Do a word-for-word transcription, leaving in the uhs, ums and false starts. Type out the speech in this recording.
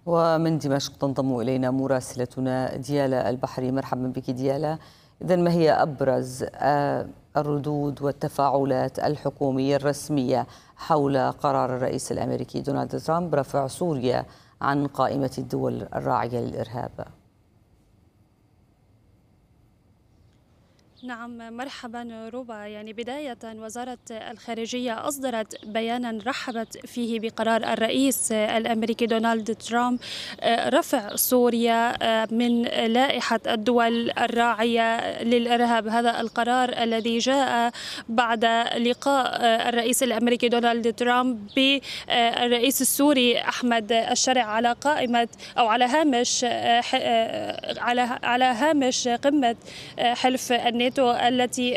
ومن دمشق تنضم إلينا مراسلتنا ديالا البحري. مرحبا بك ديالا. إذا ما هي أبرز الردود والتفاعلات الحكومية الرسمية حول قرار الرئيس الأمريكي دونالد ترامب رفع سوريا عن قائمة الدول الراعية للإرهاب؟ نعم، مرحبا روبا. يعني بداية وزارة الخارجية أصدرت بيانا رحبت فيه بقرار الرئيس الأمريكي دونالد ترامب رفع سوريا من لائحة الدول الراعية للإرهاب. هذا القرار الذي جاء بعد لقاء الرئيس الأمريكي دونالد ترامب بالرئيس السوري أحمد الشرع على قائمة أو على هامش على على هامش قمة حلف الناتو التي